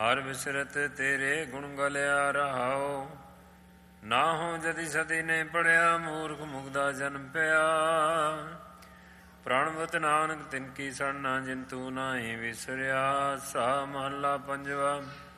ਹਰ ਵਿਸਰਤ ਤੇਰੇ ਗੁਣ ਗਲਿਆ ਰਹਾਓ। ਨਾ ਹੋ ਜਦੀ ਸਦੀ ਨੇ ਪੜਿਆ, ਮੂਰਖ ਮੁਗਦਾ ਜਨਮ ਪਿਆ। ਪ੍ਰਣਵਤ ਨਾਨਕ ਤਿਨ ਕੀ ਸਰਣਾ, ਜਿਨ ਤੂੰ ਨਾਹੀ ਵਿਸਰਿਆ। ਸਾ ਮਹੱਲਾ ਪੰਜਵਾ।